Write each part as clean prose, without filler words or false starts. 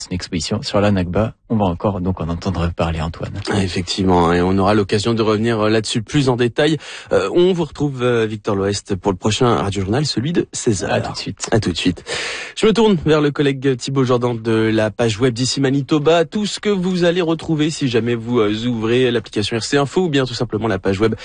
une exposition sur la Nakba. On va encore donc en entendre parler, Antoine. Effectivement, et on aura l'occasion de revenir là-dessus plus en détail. On vous retrouve, Victor L'Ouest, pour le prochain Radio Journal, celui de 16h. À tout de suite. À tout de suite. Je me tourne vers le collègue Thibaut Jordan de la page web d'ici Manitoba. Tout ce que vous allez retrouver si jamais vous ouvrez l'application RC Info ou bien tout simplement la page web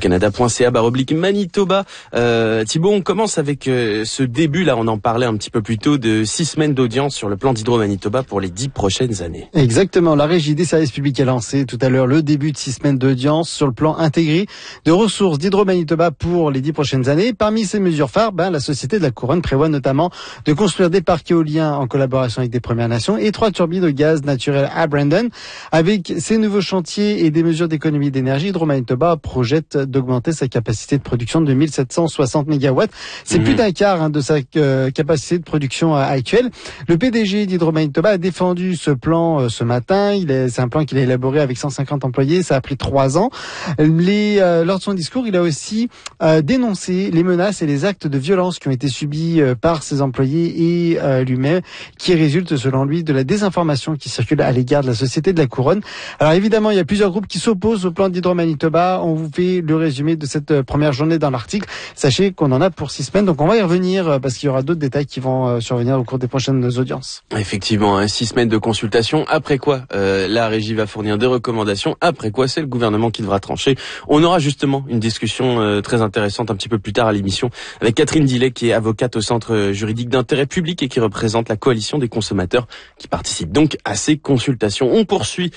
radiocanada.ca/Manitoba. Thibaut, on commence avec ce début, là, on en parlait un petit peu plus tôt, de 6 semaines d'audience sur le plan d'Hydro-Manitoba pour les 10 prochaines années. Exactement. La Régie des services publics a lancé tout à l'heure le début de 6 semaines d'audience sur le plan intégré de ressources d'Hydro-Manitoba pour les 10 prochaines années. Parmi ces mesures phares, la Société de la Couronne prévoit notamment de construire des parcs éoliens en collaboration avec des Premières Nations et 3 turbines de gaz naturel à Brandon. Avec ces nouveaux chantiers et des mesures d'économie d'énergie, Hydro-Manitoba projette d'augmenter sa capacité de production de 1760 MW. C'est plus d'un quart de sa capacité de production actuelle. Le PDG d'Hydro-Manitoba a défendu ce plan ce matin. C'est un plan qu'il a élaboré avec 150 employés. Ça a pris 3 ans. Lors de son discours, il a aussi dénoncé les menaces et les actes de violence qui ont été subis par ses employés et lui-même, qui résultent selon lui de la désinformation qui circule à l'égard de la Société de la Couronne. Alors évidemment, il y a plusieurs groupes qui s'opposent au plan d'Hydro-Manitoba. On vous fait le résumé de cette première journée dans l'article. Sachez qu'on en a pour 6 semaines, donc on va y revenir parce qu'il y aura d'autres détails qui vont survenir au cours des prochaines audiences. Effectivement, 6 semaines de consultation. Après quoi, la régie va fournir des recommandations. Après quoi, c'est le gouvernement qui devra trancher. On aura justement une discussion très intéressante un petit peu plus tard à l'émission avec Catherine Dillet, qui est avocate au Centre juridique d'intérêt public et qui représente la coalition des consommateurs qui participent donc à ces consultations. On poursuit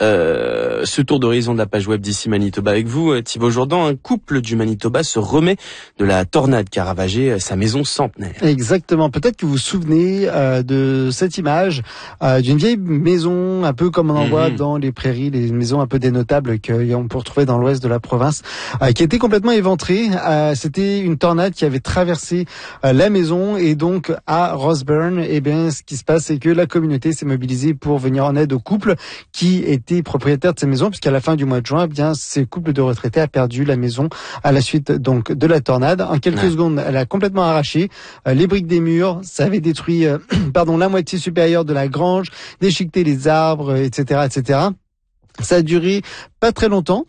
ce tour d'horizon de la page web d'ici Manitoba avec vous, Thibaut Jourdan. Un couple du Manitoba se remet de la tornade qui a ravagé sa maison centenaire. Exactement. Peut-être que vous vous souvenez de cette image d'une vieille maison, un peu comme on en voit dans les prairies, les maisons un peu dénotables qu'on peut retrouver dans l'ouest de la province, qui était complètement éventrée. C'était une tornade qui avait traversé la maison, et donc à Roseburn, ce qui se passe, c'est que la communauté s'est mobilisée pour venir en aide aux couples qui étaient propriétaires de ces maisons, puisqu'à la fin du mois de juin, ces couples de retraités a perdu la maison à la suite donc de la tornade. En quelques secondes, elle a complètement arraché les briques des murs, ça avait détruit la moitié supérieure de la grange, déchiqueté les arbres, etc., etc. Ça a duré pas très longtemps,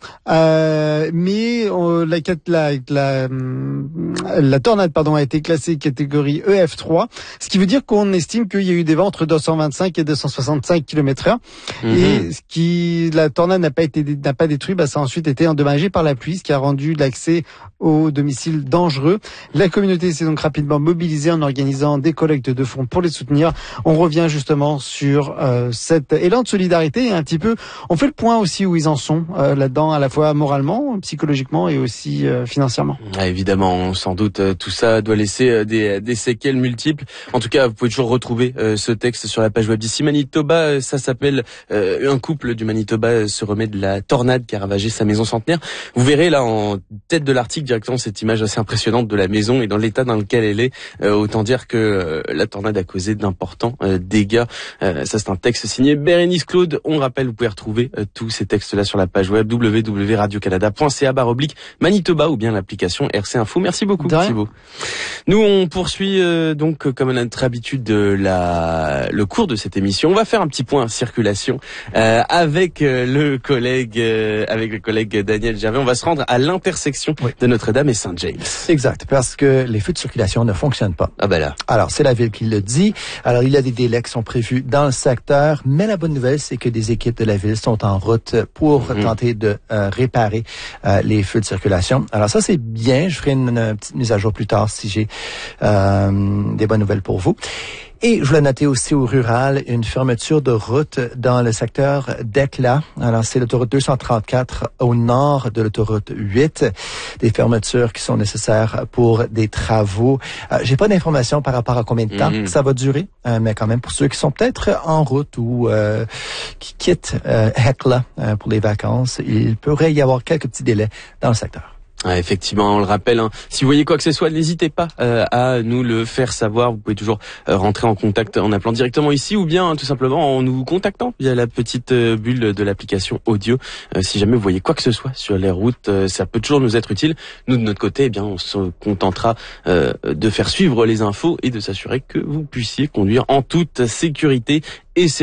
mais la tornade a été classée catégorie EF3, ce qui veut dire qu'on estime qu'il y a eu des vents entre 225 et 265 km/h. Et la tornade n'a pas détruit, ça a ensuite été endommagé par la pluie, ce qui a rendu l'accès au domicile dangereux. La communauté s'est donc rapidement mobilisée en organisant des collectes de fonds pour les soutenir. On revient justement sur cet élan de solidarité et un petit peu, on fait le point aussi où ils en sont là-dedans, à la fois moralement, psychologiquement et aussi financièrement. Évidemment, sans doute, tout ça doit laisser des séquelles multiples. En tout cas, vous pouvez toujours retrouver ce texte sur la page web d'ici Manitoba. Ça s'appelle un couple du Manitoba se remet de la tornade qui a ravagé sa maison centenaire. Vous verrez là en tête de l'article directement cette image assez impressionnante de la maison et dans l'état dans lequel elle est. Autant dire que la tornade a causé d'importants dégâts. Ça, c'est un texte signé Bérénice Claude. On rappelle, vous pouvez retrouver tous ces textes-là sur la page web www.radiocanada.ca/Manitoba ou bien l'application RC Info. Merci beaucoup, Thibaut. Nous, on poursuit donc, comme à notre habitude, le cours de cette émission. On va faire un petit point circulation avec le collègue Daniel Gervais. On va se rendre à l'intersection de Notre-Dame et Saint-James. Exact, parce que les feux de circulation ne fonctionnent pas. Alors, c'est la ville qui le dit. Alors, il y a des délais qui sont prévus dans le secteur, mais la bonne nouvelle, c'est que des équipes de la ville sont en route pour tenter de réparer les feux de circulation. Alors ça, c'est bien. Je ferai une petite mise à jour plus tard si j'ai des bonnes nouvelles pour vous. Et je voulais noter aussi au rural une fermeture de route dans le secteur d'Ecla. Alors, c'est l'autoroute 234 au nord de l'autoroute 8. Des fermetures qui sont nécessaires pour des travaux. J'ai pas d'informations par rapport à combien de temps ça va durer, mais quand même pour ceux qui sont peut-être en route ou qui quittent Ecla pour les vacances, il pourrait y avoir quelques petits délais dans le secteur. Effectivement, on le rappelle, si vous voyez quoi que ce soit, n'hésitez pas à nous le faire savoir. Vous pouvez toujours rentrer en contact en appelant directement ici ou bien tout simplement en nous contactant via la petite bulle de l'application audio. Si jamais vous voyez quoi que ce soit sur les routes, ça peut toujours nous être utile. Nous, de notre côté, on se contentera de faire suivre les infos et de s'assurer que vous puissiez conduire en toute sécurité et